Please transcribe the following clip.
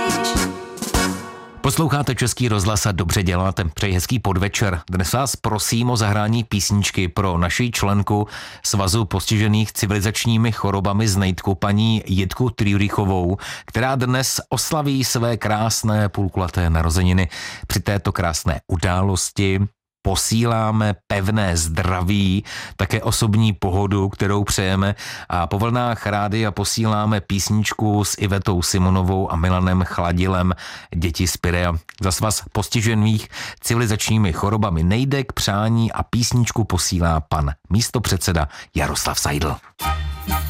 Posloucháte Český rozhlas a dobře děláte. Přeji hezký podvečer. Dnes vás prosím o zahrání písničky pro naši členku Svazu postižených civilizačními chorobami z Nejdku, paní Jitku Trýrichovou, která dnes oslaví své krásné půlkulaté narozeniny. Při této krásné události posíláme pevné zdraví, také osobní pohodu, kterou přejeme, a po vlnách rádia posíláme písničku s Ivetou Simonovou a Milanem Chladilem, Děti z Pirea. Za Svaz postižených civilizačními chorobami Nejdek přání a písničku posílá pan místopředseda Jaroslav Seidl.